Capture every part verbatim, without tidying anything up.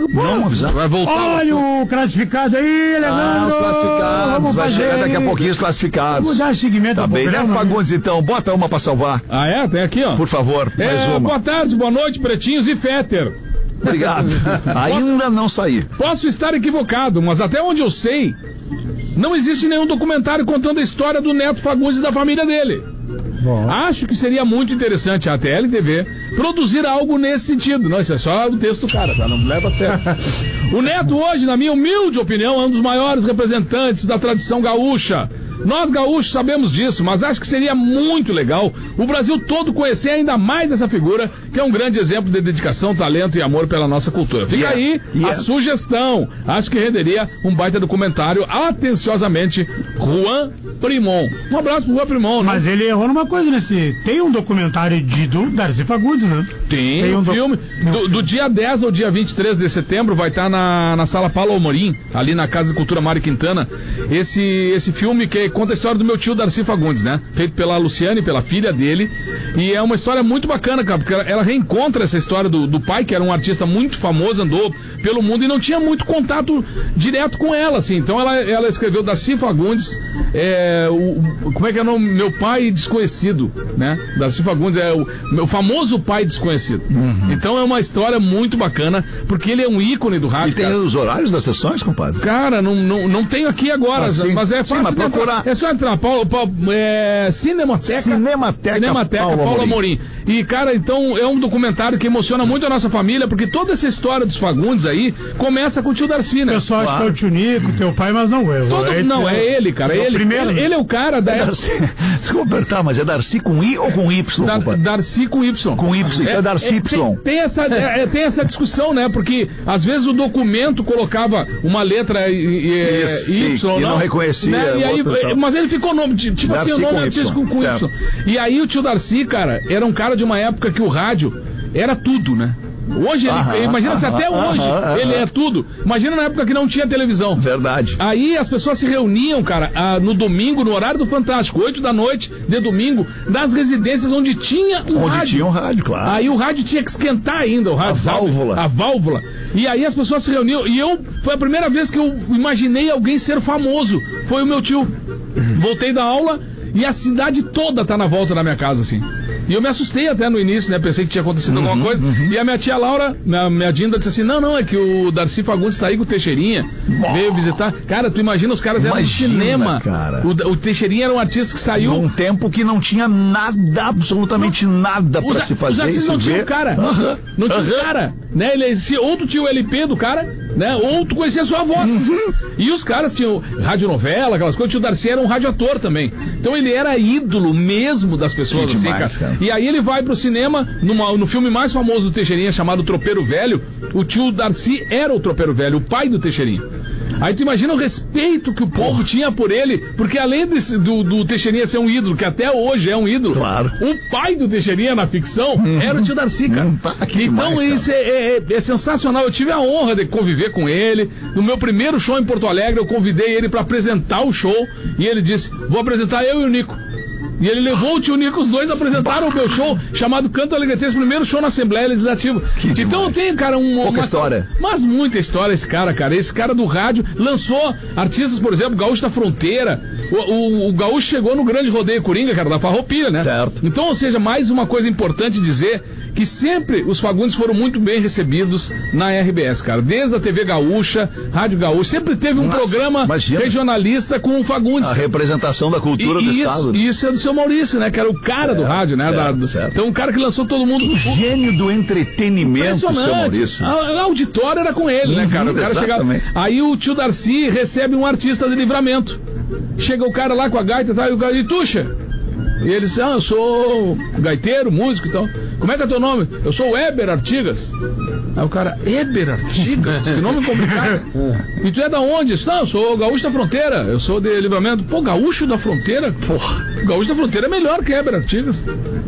Pô, não avisaram. Vai voltar. Olha o classificado aí, Leandro. Ah, os classificados. Vamos vai fazer chegar daqui a aí. pouquinho os classificados. Vamos dar seguimento tá ao bem, programa, né, Fagundes, então. Bota uma pra salvar. Ah, é? Tem aqui, ó. Por favor, mais é, uma. Boa tarde, boa noite, pretinhos e Féter. Obrigado. Ainda não saí. Posso estar equivocado, mas até onde eu sei, não existe nenhum documentário contando a história do Neto Fagundes e da família dele. Bom. Acho que seria muito interessante a T L T V produzir algo nesse sentido. Não, isso é só o texto do cara, tá? Não leva a sério. O Neto hoje, na minha humilde opinião, é um dos maiores representantes da tradição gaúcha. Nós gaúchos sabemos disso, mas acho que seria muito legal o Brasil todo conhecer ainda mais essa figura, que é um grande exemplo de dedicação, talento e amor pela nossa cultura. Fica yeah, aí yeah. a sugestão. Acho que renderia um baita documentário. Atenciosamente, Juan Primon. Um abraço pro Juan Primon, né? Mas ele errou numa coisa nesse... Tem um documentário de, do Darcy Fagundes, né? Tem, Tem um, um filme. Do, do, do dia dez ao dia vinte e três de setembro vai estar na, na Sala Paulo Amorim, ali na Casa de Cultura Mário Quintana. Esse, esse filme que conta a história do meu tio Darcy Fagundes, né? Feito pela Luciane, pela filha dele. E é uma história muito bacana, cara, porque ela, ela reencontra essa história do, do pai, que era um artista muito famoso, andou pelo mundo e não tinha muito contato direto com ela, assim. Então ela, ela escreveu Darcy Fagundes, é, o, como é que é o nome? Meu pai desconhecido, né? Darcy Fagundes é o meu famoso pai desconhecido. Uhum. Então é uma história muito bacana, porque ele é um ícone do rádio. E tem cara. Os horários das sessões, compadre? Cara, não, não, não tenho aqui agora, ah, mas é fácil sim, mas procurar. É só entrar, Paulo, Paulo, é, Cinemateca, Cinemateca, Cinemateca Paulo, Paulo Amorim. E, cara, então é um documentário que emociona muito a nossa família, porque toda essa história dos Fagundes aí começa com o tio Darcy, né? O pessoal acha que é o tio Nico, teu pai, mas não é. Todo, é não, é ele, cara. É ele, primeiro, ele, ele é o cara da. É Darcy, desculpa apertar, mas é Darcy com I ou com Y? Da, Darcy com Y. Com Y, é, é Darcy é, Y. Tem, tem, essa, é, tem essa discussão, né? Porque às vezes o documento colocava uma letra é, Isso, Y, sim, não, e não reconhecia. Né? E aí, mas ele ficou nome, tipo Darcy assim, o nome artístico com, com Y. Y. E aí o tio Darcy, cara, era um cara de uma época que o rádio era tudo, né? Hoje, ele, aham, imagina aham, se até aham, hoje aham. ele é tudo. Imagina na época que não tinha televisão. Verdade. Aí as pessoas se reuniam, cara, a, no domingo, no horário do Fantástico, oito da noite de domingo, nas residências onde tinha um onde rádio. Onde tinha um rádio, claro. Aí o rádio tinha que esquentar ainda, o rádio. A sabe? válvula. A válvula. E aí as pessoas se reuniam. E eu, foi a primeira vez que eu imaginei alguém ser famoso. Foi o meu tio. Voltei da aula e a cidade toda tá na volta da minha casa, assim. E eu me assustei até no início, né? Pensei que tinha acontecido uhum, alguma coisa. Uhum. E a minha tia Laura, minha, minha Dinda, disse assim: não, não, é que o Darcy Fagundes tá aí com o Teixeirinha. Oh. Veio visitar. Cara, tu imagina, os caras eram do cinema. Cara. O, o Teixeirinha era um artista que saiu. Num tempo que não tinha nada, absolutamente não, nada pra os, se fazer. Os artistas não tinham cara. Uhum. Não tinha uhum. cara. Né? Ele, se, ou tu tinha o L P do cara, né? Ou tu conhecia a sua voz. Uhum. E os caras tinham radionovela, aquelas coisas. O tio Darcy era um radioator também. Então ele era ídolo mesmo das pessoas, assim, demais, cara. cara. E aí ele vai pro cinema, numa, no filme mais famoso do Teixeirinha, chamado Tropeiro Velho. O tio Darcy era o Tropeiro Velho, o pai do Teixeirinha. Aí tu imagina o respeito que o povo tinha por ele, porque além desse, do, do Teixeirinha ser um ídolo, que até hoje é um ídolo, claro. O pai do Teixeirinha na ficção uhum. era o tio Darcy, cara. Uhum. Então demais, isso cara. É, é, é sensacional. Eu tive a honra de conviver com ele. No meu primeiro show em Porto Alegre, eu convidei ele para apresentar o show e ele disse: vou apresentar eu e o Nico. E ele levou o tio Nico, os dois apresentaram bah. o meu show, chamado Canto Alegretense, primeiro show na Assembleia Legislativa. Que então demais. Eu tenho, cara, um, pouca uma história. Mas muita história esse cara, cara. Esse cara do rádio lançou artistas, por exemplo, Gaúcho da Fronteira. O, o, o Gaúcho chegou no Grande Rodeio Coringa, cara, da Farroupilha, né? Certo. Então, ou seja, mais uma coisa importante dizer que sempre os Fagundes foram muito bem recebidos na R B S, cara. Desde a T V Gaúcha, Rádio Gaúcha, sempre teve um Nossa, programa imagina. regionalista com o Fagundes. A representação da cultura e, do isso, Estado. Né? Isso é do seu Maurício, né? Que era o cara certo, do rádio, né? Certo, da, do, certo. Então, um cara que lançou todo mundo. O gênio do entretenimento, seu Maurício. A, a auditório era com ele, uhum, né, cara? O cara chegava. Aí o tio Darcy recebe um artista de Livramento. Chega o cara lá com a gaita, tá? E o cara, e tuxa? E ele disse: ah, eu sou gaiteiro, músico e tal. Como é que é teu nome? Eu sou o Eber Artigas. Aí o cara: Eber Artigas? Que nome complicado. E tu é da onde? Disse: não, eu sou gaúcho da fronteira. Eu sou de Livramento. Pô, gaúcho da fronteira? Porra, gaúcho da fronteira é melhor que Eber Artigas.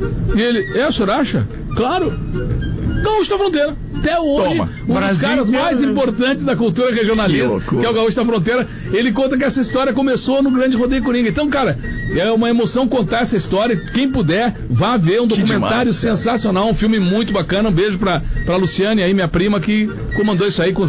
E ele: é, o senhor acha? Claro. Gaúcho da Fronteira. Até hoje, Toma. um Brasil dos caras mais importantes da cultura regionalista, que, que é o Gaúcho da Fronteira. Ele conta que essa história começou no Grande Rodeio Coringa. Então, cara, é uma emoção contar essa história. Quem puder, vá ver um documentário demais, sensacional, um filme muito bacana. Um beijo pra, pra Luciane aí, minha prima, que comandou isso aí com